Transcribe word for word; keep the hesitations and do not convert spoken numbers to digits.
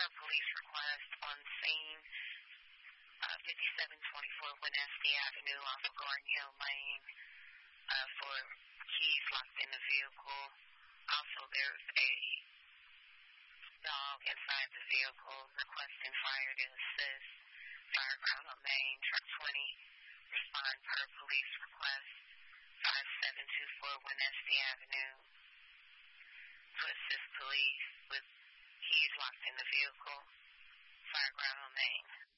per police request on scene, uh, fifty-seven twenty-four Winesty Avenue off of Garden Hill Lane, uh, for keys locked in the vehicle. Also, there's a dog inside the vehicle requesting fire to assist. Fireground on Main, truck twenty, respond per police request, five seven two four Winesty Avenue, to assist police with keys locked in the vehicle. Fireground on Main.